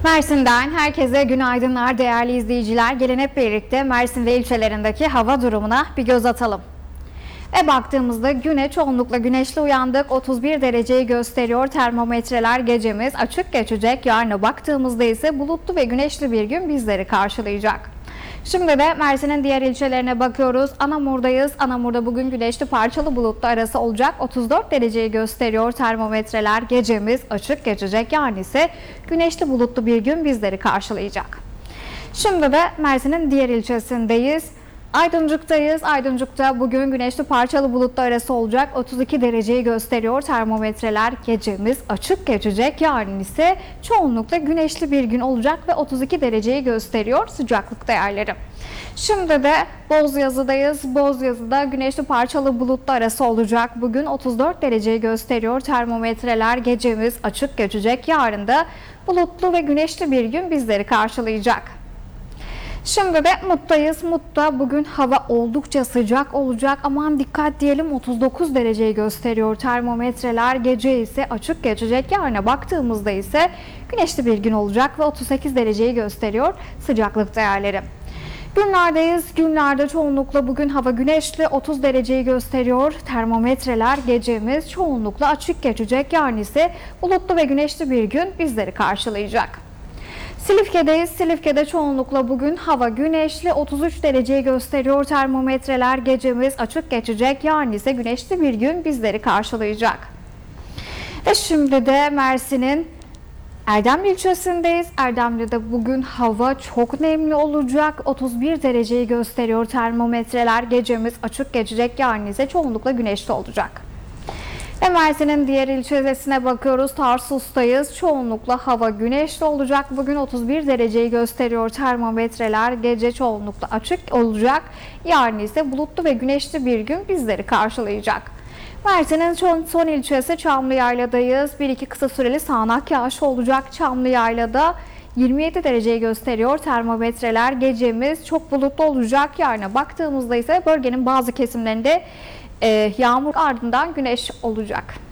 Mersin'den herkese günaydınlar değerli izleyiciler. Gelin hep birlikte Mersin ve ilçelerindeki hava durumuna bir göz atalım. Baktığımızda güne çoğunlukla güneşli uyandık. 31 dereceyi gösteriyor termometreler. Gecemiz açık geçecek. Yarına baktığımızda ise bulutlu ve güneşli bir gün bizleri karşılayacak. Şimdi de Mersin'in diğer ilçelerine bakıyoruz. Anamur'dayız. Anamur'da bugün güneşli parçalı bulutlu arası olacak. 34 dereceyi gösteriyor termometreler. Gecemiz açık geçecek. Yani ise güneşli bulutlu bir gün bizleri karşılayacak. Şimdi de Mersin'in diğer ilçesindeyiz. Aydıncık'tayız. Aydıncık'ta bugün güneşli parçalı bulutlu arası olacak. 32 dereceyi gösteriyor termometreler. Gecemiz açık geçecek. Yarın ise çoğunlukla güneşli bir gün olacak ve 32 dereceyi gösteriyor sıcaklık değerleri. Şimdi de Bozyazı'dayız. Bozyazı'da güneşli parçalı bulutlu arası olacak. Bugün 34 dereceyi gösteriyor termometreler. Gecemiz açık geçecek. Yarın da bulutlu ve güneşli bir gün bizleri karşılayacak. Şimdi de Mut'tayız. Mut'ta bugün hava oldukça sıcak olacak. Aman dikkat diyelim, 39 dereceyi gösteriyor termometreler. Gece ise açık geçecek. Yarına baktığımızda ise güneşli bir gün olacak ve 38 dereceyi gösteriyor sıcaklık değerleri. Günlerdeyiz. Günlerde çoğunlukla bugün hava güneşli, 30 dereceyi gösteriyor termometreler. Gecemiz çoğunlukla açık geçecek. Yarın ise bulutlu ve güneşli bir gün bizleri karşılayacak. Silifke'deyiz. Silifke'de çoğunlukla bugün hava güneşli, 33 dereceyi gösteriyor termometreler. Gecemiz açık geçecek. Yarın ise güneşli bir gün bizleri karşılayacak. Ve şimdi de Mersin'in Erdemli ilçesindeyiz. Erdemli'de bugün hava çok nemli olacak. 31 dereceyi gösteriyor termometreler. Gecemiz açık geçecek. Yarın ise çoğunlukla güneşli olacak. Ve Mersin'in diğer ilçesine bakıyoruz. Tarsus'tayız. Çoğunlukla hava güneşli olacak. Bugün 31 dereceyi gösteriyor termometreler. Gece çoğunlukla açık olacak. Yarın ise bulutlu ve güneşli bir gün bizleri karşılayacak. Mersin'in son ilçesi Çamlıyayla'dayız. 1-2 kısa süreli sağanak yağış olacak. Çamlıyayla'da 27 dereceyi gösteriyor termometreler. Gecemiz çok bulutlu olacak. Yarına baktığımızda ise bölgenin bazı kesimlerinde yağmur ardından güneş olacak.